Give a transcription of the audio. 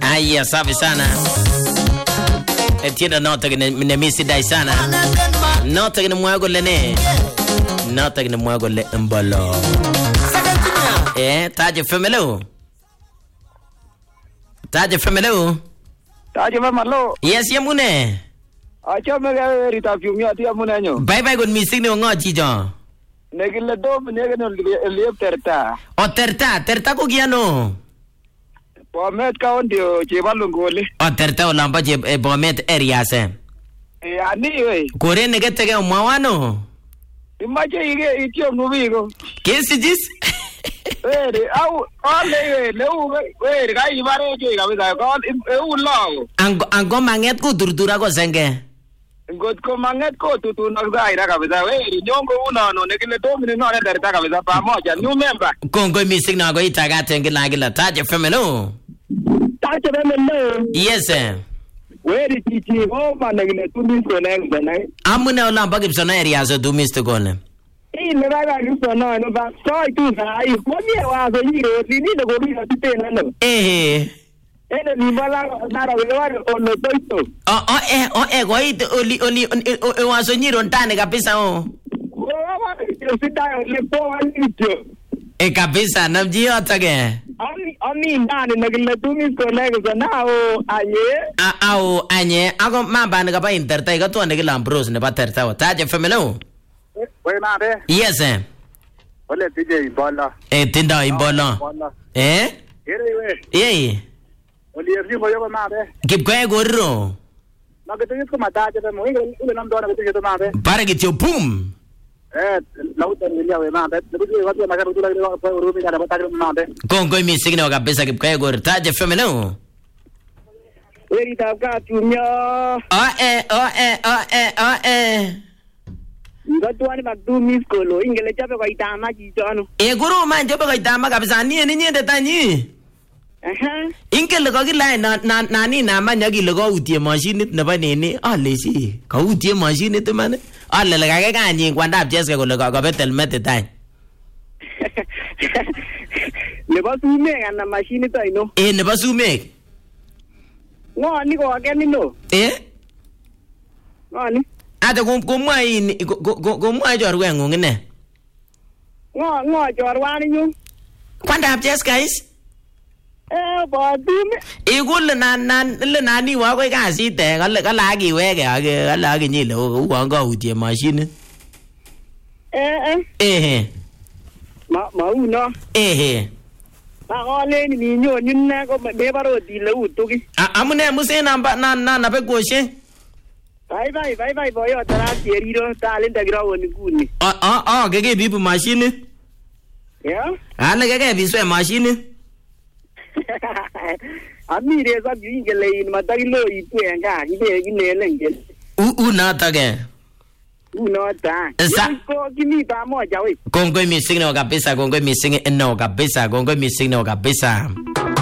Aya, safi sana. Etienda nota kene misi dai sana. Nota kene mwago lene. Nota kene mwago le mbolo. Taje femelo. Taje femelo. Taje femelo. Yes, yamune. Acha mega rita fiumia ti amune nyo. Bye bye good missing no ngochi jo. Negile do negene liep terta. O terta ko giano. Bomet county Chebalungoli. O terta o lamba je Bomet area se. Ani we. Kore negetege mwawano. Imache ige itio nubigo. Kesi jis? Au ole le ga ibare je kabisa ko lo. Ango manget ku durdura ko senge. Ngot ko manget ko tutunak zaira kabisa nyongo uno negile to mini no ne derita kabisa pamoja new member. Kongo missing na go itaga tengila taje femelo. Taje femelo. Yes sir. Where tichi go manegile tumisko na. Amune olamba gibsona area so tumisto gone. Le raga gibsona no ba so tu sai ko mi wa so yiro ni de go bi tena no. Ene ni bala nara wewa ono toito. Goite oli waso nyiro ntane kabisa o. Sita le po alito. Kabisa namjio atage. Ani ndani nagile tumisko nego nao aye. Anye ako mamba ne kapa interta ka to ne lambros ne paterta o taje femelo. We na be. Yes sir. Ole tije ibola. Tinda ibola. Ere. Oli erdi moyo ma be. Kipkwe gorro. Magete ko mataje be mo ile namdona gete to ma be. Para gitio pum. Lauta nilia we ma be. Ndugu watu wanakara kutula ile kwa urumi kana batagre ma be. Kongo missing no kabisa kipkwe gorro taje femelo. Eri tabka tumyo. Ngatuani magdumi skolo ingele chape kwa itama jijono. Guru man chape kwa itama kabisa ni nyende tanyi. Ingele ko kila nani na manya kile ko utie machinit nebo nini alesi ko utie machinit man ale le kage kanyin kwandap cheske kole ko betel mete tany. Nebo sumek ana machinit aino. Nebo sumek. Ngoni ko ageni no. Ngoni. Ate kumwa chorwengung ine. Ngo chorwani nyu. Kwandap cheske is. Bodime. Igul nani wa ko kasit kala kiweke age kala kinyile uanga utie machine. Ma uno. Ole ni nyoni ne ko me baro di le utuki. Amune muse na be goshe. Bye boyo tara tiriro talenta grawo ni kuni. Gege bibu machine. Yeah? Ale gege biswe machine. Amire sa ingele in matagilo ipuenga ginele ngel. Natage. Unota. Ko kimi pamoja we. Kongo missing no kabisa, Kongo missing no kabisa, Kongo missing no kabisa.